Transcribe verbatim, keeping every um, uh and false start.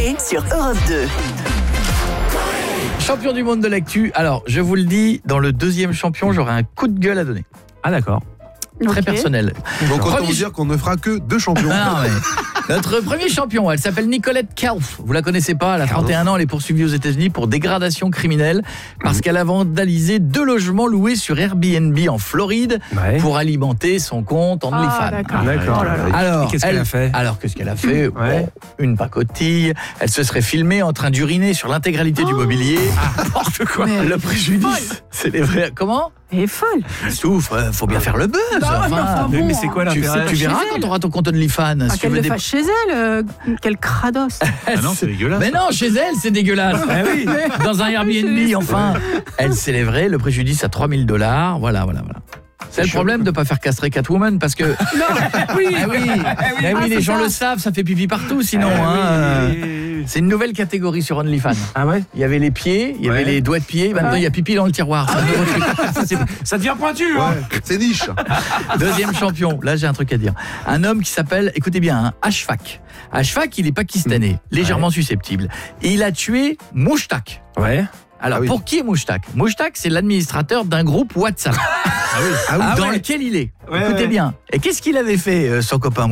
l'été sur Europe deux. Champion du monde de l'actu. Alors, je vous le dis, dans le deuxième champion, j'aurai un coup de gueule à donner. Ah d'accord. Très Ok. personnel. Donc autant Premier- vous dire qu'on ne fera que deux champions. Ah, non, mais notre premier champion, elle s'appelle Nicolette Kauf. Vous la connaissez pas, elle a trente et un ans, elle est poursuivie aux États-Unis pour dégradation criminelle parce qu'elle a vandalisé deux logements loués sur Airbnb en Floride Ouais. pour alimenter son compte en Ah, OnlyFans. d'accord. D'accord. Oh là là. Alors, Et qu'est-ce qu'elle elle- a fait Alors, qu'est-ce qu'elle a fait Ouais. Bon, une pacotille. Elle se serait filmée en train d'uriner sur l'intégralité du mobilier. N'importe quoi. Mais Le préjudice, c'est les vrais. Comment Elle est folle. Souffre, euh, faut bien faire le buzz. Bah ouais, mais enfin, Mais, bon, mais c'est quoi tu, l'intérêt tu verras Chez quand elle. tu auras ton compte OnlyFans. Ah, si tu qu'elle veux le des- fasse chez elle. euh, quel crados. Ah non, c'est dégueulasse. Mais non, chez elle, c'est dégueulasse. Ah oui. Dans un Airbnb, enfin. Elle s'élèverait le préjudice à trois mille dollars. Voilà, voilà, voilà. C'est le problème de ne pas faire castrer Catwoman parce que. Non, oui. Ah oui, ah oui, Ah, les c'est gens ça. le savent, ça fait pipi partout sinon. Ah hein, oui, euh, oui, oui, oui. C'est une nouvelle catégorie sur OnlyFans. Ah ouais. Il y avait les pieds, il y avait Ouais. les doigts de pied, maintenant il y a pipi dans le tiroir. C'est un nouveau truc. Ça, c'est- Ça devient pointu. Hein. Ouais, c'est niche. Deuxième champion, là j'ai un truc à dire. Un homme qui s'appelle, écoutez bien, hein, Ashfaq. Ashfaq, il est pakistanais, légèrement susceptible. Et il a tué Mouchtak. Ouais. Alors Ah oui. pour qui est Mouchtak Mouchtak, c'est l'administrateur d'un groupe WhatsApp Ah oui. dans lequel il est. Ouais, Écoutez ouais. bien. Et qu'est-ce qu'il avait fait, euh, son copain